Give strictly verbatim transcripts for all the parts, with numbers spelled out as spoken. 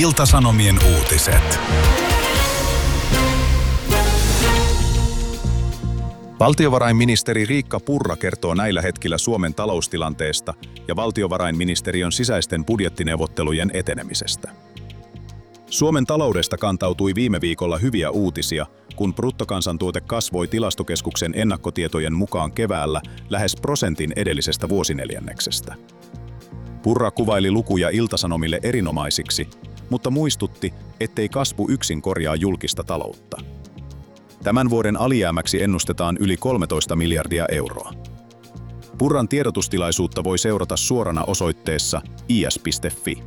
Ilta-Sanomien uutiset. Valtiovarainministeri Riikka Purra kertoo näillä hetkillä Suomen taloustilanteesta ja valtiovarainministeriön sisäisten budjettineuvottelujen etenemisestä. Suomen taloudesta kantautui viime viikolla hyviä uutisia, kun bruttokansantuote kasvoi Tilastokeskuksen ennakkotietojen mukaan keväällä lähes prosentin edellisestä vuosineljänneksestä. Purra kuvaili lukuja Ilta-Sanomille erinomaisiksi, mutta muistutti, ettei kasvu yksin korjaa julkista taloutta. Tämän vuoden alijäämäksi ennustetaan yli kolmetoista miljardia euroa. Purran tiedotustilaisuutta voi seurata suorana osoitteessa i s piste f i.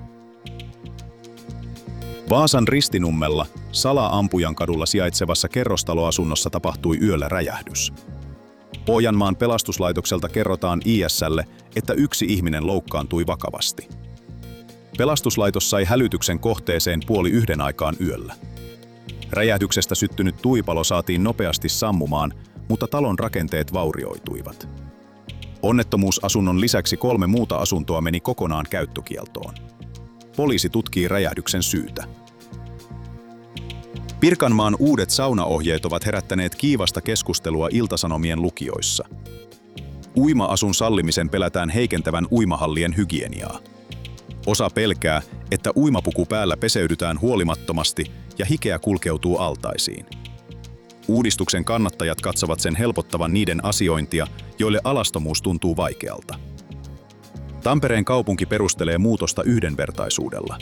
Vaasan Ristinummella Sala-Ampujankadulla sijaitsevassa kerrostaloasunnossa tapahtui yöllä räjähdys. Pohjanmaan pelastuslaitokselta kerrotaan I S:lle, että yksi ihminen loukkaantui vakavasti. Pelastuslaitos sai hälytyksen kohteeseen puoli yhden aikaan yöllä. Räjähdyksestä syttynyt tuipalo saatiin nopeasti sammumaan, mutta talon rakenteet vaurioituivat. Onnettomuusasunnon lisäksi kolme muuta asuntoa meni kokonaan käyttökieltoon. Poliisi tutkii räjähdyksen syytä. Pirkanmaan uudet saunaohjeet ovat herättäneet kiivasta keskustelua Ilta-Sanomien lukijoissa. Uima-asun sallimisen pelätään heikentävän uimahallien hygieniaa. Osa pelkää, että uimapuku päällä peseydytään huolimattomasti ja hikeä kulkeutuu altaisiin. Uudistuksen kannattajat katsovat sen helpottavan niiden asiointia, joille alastomuus tuntuu vaikealta. Tampereen kaupunki perustelee muutosta yhdenvertaisuudella.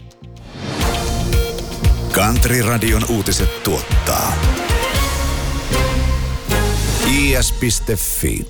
Country-radion uutiset tuottaa i s piste f i.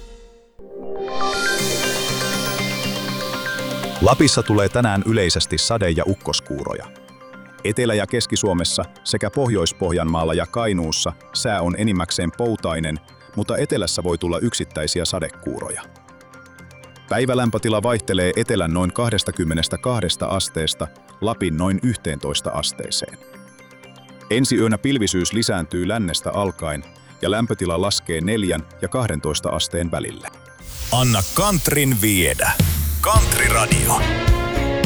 Lapissa tulee tänään yleisesti sade- ja ukkoskuuroja. Etelä- ja Keski-Suomessa sekä Pohjois-Pohjanmaalla ja Kainuussa sää on enimmäkseen poutainen, mutta etelässä voi tulla yksittäisiä sadekuuroja. Päivälämpötila vaihtelee etelän noin kaksikymmentäkaksi asteesta Lapin noin yhteentoista asteeseen. Ensi yönä pilvisyys lisääntyy lännestä alkaen ja lämpötila laskee neljän ja kahdentoista asteen välille. Anna Countryn viedä. Country Radio.